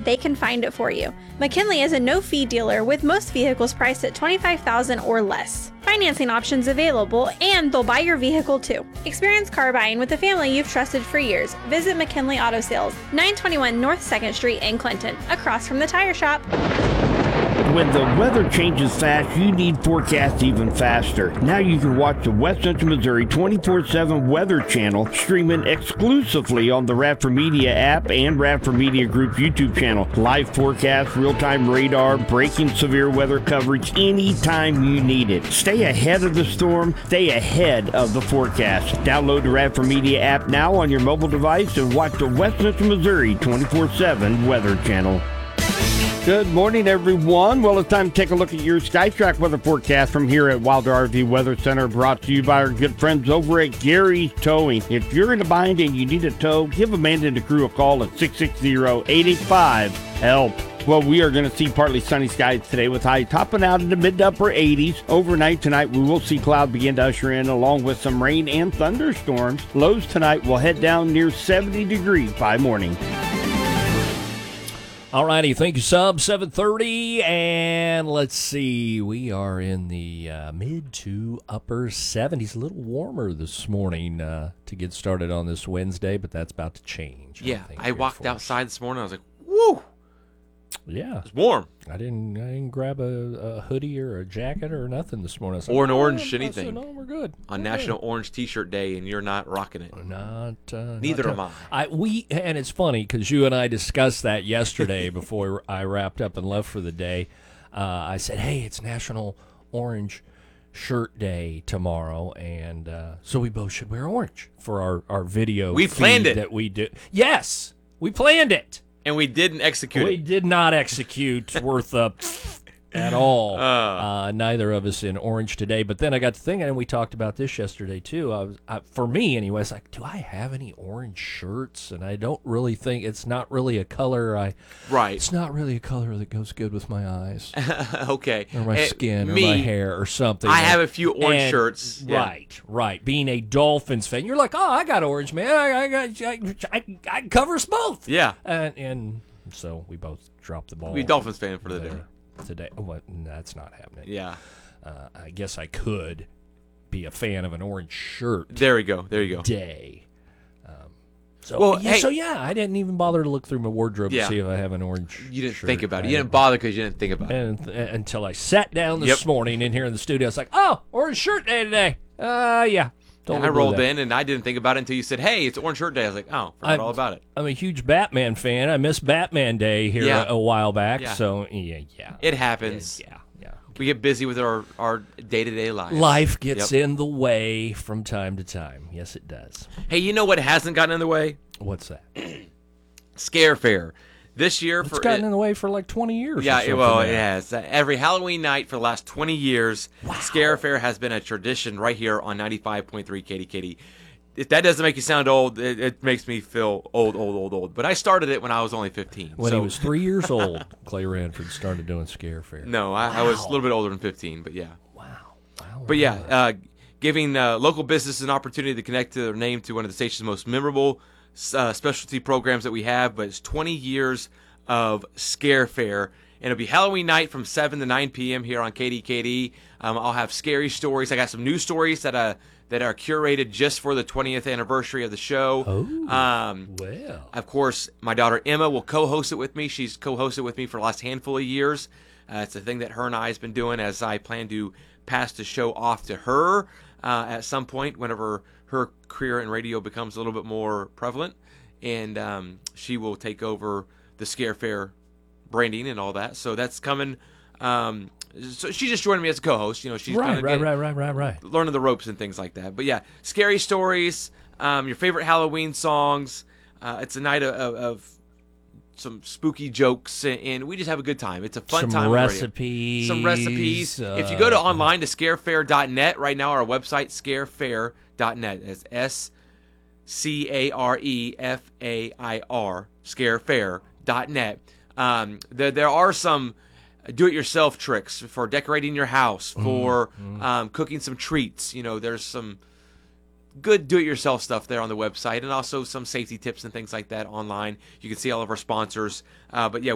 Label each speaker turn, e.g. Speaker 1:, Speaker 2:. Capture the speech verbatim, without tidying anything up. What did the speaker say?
Speaker 1: they can find it for you. McKinley is a no-fee dealer with most vehicles priced at twenty-five thousand dollars or less. Financing options available, and they'll buy your vehicle too. Experience car buying with the family you've trusted for years. Visit McKinley Auto Sales, nine twenty-one North second Street in Clinton, across from the tire shop.
Speaker 2: When the weather changes fast, you need forecasts even faster. Now you can watch the West Central Missouri twenty-four seven Weather Channel streaming exclusively on the Radford Media app and Radford Media Group YouTube channel. Live forecasts, real-time radar, breaking severe weather coverage anytime you need it. Stay ahead of the storm. Stay ahead of the forecast. Download the Radford Media app now on your mobile device and watch the West Central Missouri twenty-four seven Weather Channel. Good morning, everyone. Well, it's time to take a look at your SkyTrack weather forecast from here at Wilder R V Weather Center, brought to you by our good friends over at Gary's Towing. If you're in a bind and you need a tow, give Amanda and the crew a call at six six zero, eight eight five, HELP. Well, we are going to see partly sunny skies today with highs topping out in the mid to upper eighties. Overnight tonight, we will see clouds begin to usher in along with some rain and thunderstorms. Lows tonight will head down near seventy degrees by morning.
Speaker 3: All righty, thank you, Sub. seven thirty, and let's see, we are in the uh, mid to upper seventies. A little warmer this morning uh, to get started on this Wednesday, but that's about to change.
Speaker 4: Yeah,
Speaker 3: I, think,
Speaker 4: I walked
Speaker 3: for
Speaker 4: outside this morning. I was like, woo!
Speaker 3: Yeah.
Speaker 4: It's warm.
Speaker 3: I didn't I didn't grab a, a hoodie or a jacket or nothing this morning.
Speaker 4: Or an
Speaker 3: oh,
Speaker 4: orange
Speaker 3: I
Speaker 4: anything.
Speaker 3: said, no, we're good.
Speaker 4: On
Speaker 3: We're
Speaker 4: National
Speaker 3: good.
Speaker 4: Orange T-shirt Day, and you're not rocking it.
Speaker 3: Not uh,
Speaker 4: Neither
Speaker 3: not
Speaker 4: am I.
Speaker 3: I. We and it's funny because you and I discussed that yesterday before I wrapped up and left for the day. Uh, I said, "Hey, it's National Orange Shirt Day tomorrow, and uh, so we both should wear orange for our our video.
Speaker 4: We
Speaker 3: feed
Speaker 4: planned it.
Speaker 3: that we do. Yes, we planned it.
Speaker 4: And we didn't execute
Speaker 3: We
Speaker 4: it.
Speaker 3: did not execute worth a at all.
Speaker 4: Uh.
Speaker 3: Uh, neither of us in orange today. But then I got to thinking, and we talked about this yesterday too. I was, I, for me anyway, it's like, do I have any orange shirts? And I don't really think it's not really a color. I
Speaker 4: Right.
Speaker 3: It's not really a color that goes good with my eyes
Speaker 4: Okay.
Speaker 3: or my
Speaker 4: Eh,
Speaker 3: skin
Speaker 4: me,
Speaker 3: or my hair or something.
Speaker 4: I have a few orange
Speaker 3: And-
Speaker 4: shirts. Yeah.
Speaker 3: Right, right. Being a Dolphins fan, you're like, oh, I got orange, man. I, I got, I, I, I cover us both.
Speaker 4: Yeah.
Speaker 3: And, and so we both dropped the ball.
Speaker 4: Be a Dolphins fan for the day.
Speaker 3: Today, oh, what? That's not happening.
Speaker 4: Yeah.
Speaker 3: Uh, I guess I could be a fan of an orange shirt
Speaker 4: There we go. There you go.
Speaker 3: day. Um, so,
Speaker 4: Well,
Speaker 3: yeah,
Speaker 4: hey-
Speaker 3: so yeah, I didn't even bother to look through my wardrobe
Speaker 4: Yeah.
Speaker 3: to see if I have an orange.
Speaker 4: You didn't
Speaker 3: shirt.
Speaker 4: think about it.
Speaker 3: I
Speaker 4: You didn't bother because you didn't think about it.
Speaker 3: and, and, until I sat down this
Speaker 4: Yep.
Speaker 3: morning in here in the studio. It's like, oh, orange shirt day today. Uh, yeah. Totally
Speaker 4: I
Speaker 3: blew
Speaker 4: rolled
Speaker 3: that.
Speaker 4: in and I didn't think about it until you said, "Hey, it's Orange Shirt Day." I was like, "Oh, forgot
Speaker 3: I'm-
Speaker 4: all about it."
Speaker 3: I'm a huge Batman fan. I missed Batman Day here
Speaker 4: Yeah.
Speaker 3: a, a while back.
Speaker 4: Yeah.
Speaker 3: So yeah, yeah.
Speaker 4: It happens.
Speaker 3: Yeah, yeah.
Speaker 4: We get busy with our our day to day lives.
Speaker 3: Life gets
Speaker 4: Yep.
Speaker 3: in the way from time to time. Yes, it does.
Speaker 4: Hey, you know what hasn't gotten in the way?
Speaker 3: What's that?
Speaker 4: Scare Fair. This year
Speaker 3: It's
Speaker 4: for
Speaker 3: gotten
Speaker 4: it-
Speaker 3: in the way for like twenty years. or
Speaker 4: Yeah,
Speaker 3: something
Speaker 4: well,
Speaker 3: now.
Speaker 4: it has. Uh, Every Halloween night for the last twenty years, Scare Fair has been a tradition right here on ninety-five point three K D K D. If that doesn't make you sound old, it, it makes me feel old, old, old, old. But I started it when I was only fifteen.
Speaker 3: When
Speaker 4: so,
Speaker 3: he was three years old, Clay Ranford started doing Scare Fair.
Speaker 4: No, I, I was a little bit older than fifteen, but yeah.
Speaker 3: Wow. wow
Speaker 4: But yeah,
Speaker 3: wow.
Speaker 4: uh, giving uh, local businesses an opportunity to connect to their name to one of the station's most memorable uh, specialty programs that we have. But it's twenty years of Scare Fair. And it'll be Halloween night from seven to nine p.m. here on K D K D. Um, I'll have scary stories. I got some news stories that uh, that are curated just for the twentieth anniversary of the show.
Speaker 3: Oh,
Speaker 4: Um,
Speaker 3: well.
Speaker 4: of course, my daughter Emma will co-host it with me. She's co-hosted with me for the last handful of years. Uh, it's a thing that her and I has been doing as I plan to pass the show off to her uh, at some point whenever her career in radio becomes a little bit more prevalent. And um, she will take over the Scare Fair branding and all that. So that's coming. Um, so she just joined me as a co-host. You know, she's
Speaker 3: Right,
Speaker 4: kinda
Speaker 3: right,
Speaker 4: getting-
Speaker 3: right, right, right, right.
Speaker 4: learning the ropes and things like that. But yeah, scary stories, um, your favorite Halloween songs. Uh, it's a night of, of, of some spooky jokes, and, and we just have a good time. It's a fun
Speaker 3: Some
Speaker 4: time. on the radio.
Speaker 3: recipes.
Speaker 4: Some recipes.
Speaker 3: uh,
Speaker 4: if you go to online to scarefair dot net right now, our website scarefair dot net. It's S C A R E F A I R, scarefair dot net. Um, there, there are some do-it-yourself tricks for decorating your house, for
Speaker 3: Mm-hmm.
Speaker 4: um, cooking some treats. You know, there's some good do-it-yourself stuff there on the website, and also some safety tips and things like that online. You can see all of our sponsors. Uh, but yeah,